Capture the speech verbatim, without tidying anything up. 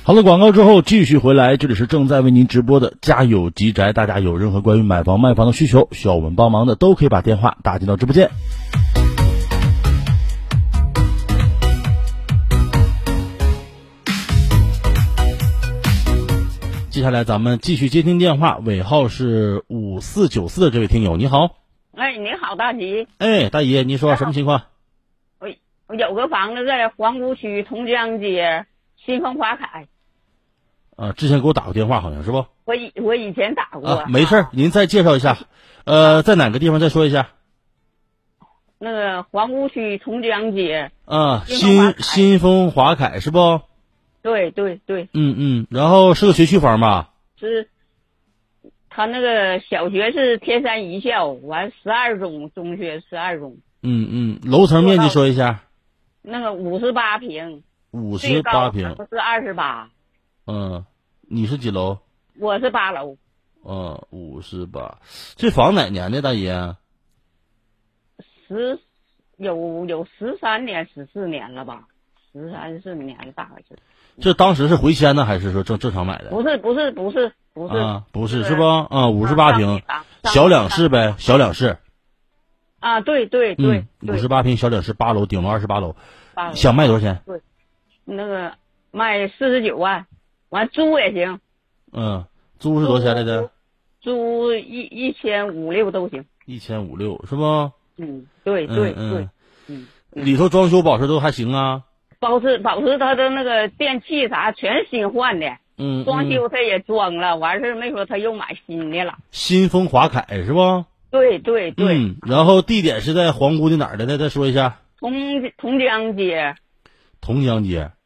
好了，广告之后继续回来，这里是正在为您直播的家有吉宅，大家有任何关于买房卖房的需求需要我们帮忙的，都可以把电话打进到直播间。接下来咱们继续接听电话，尾号是五四九四的这位听友，你好。 哎，你好，大吉。 哎，大爷，你说什么情况？ 我我有个房子在皇姑区同江街新丰华凯。 呃，之前给我打过电话，好像是不？ 我以我以前打过。 啊，没事儿，您再介绍一下。呃，在哪个地方再说一下？ 那个皇姑区同江街。 啊，新新丰华凯是不？ 对对对。 嗯嗯，然后是个学区房吧？ 是。他那个小学是天山一校，完十二中中学十二中。 嗯嗯，楼层面积说一下。 那个五十八平。 五十八平。 不是二十八。 嗯，你是几楼？ 我是八楼。 嗯，五十八。这房哪年的，大爷？ 十有有十三年、十四年了吧？十三四年大概是。 这当时是回迁呢，还是说正正常买的？ 不是不是不是不是啊，不是是不？啊，五十八平，小两室呗，小两室。 啊，对对对， 五十八平小两室，八楼，顶楼二十八楼，想卖多少钱？ 对，那个卖四十九万。完租也行， 嗯，租是多少钱来的？ 租一一千五六都行， 一千五六是不？ 嗯，对对嗯对，嗯， 里头装修保持都还行啊， 保持保持他的那个电器啥全新换的， 嗯， 装修他也装了，完事没说他又买新的了。 新丰华凯是不？ 对对对， 嗯，然后地点是在皇姑的哪儿的？再再说一下。 同同江街。 同江街。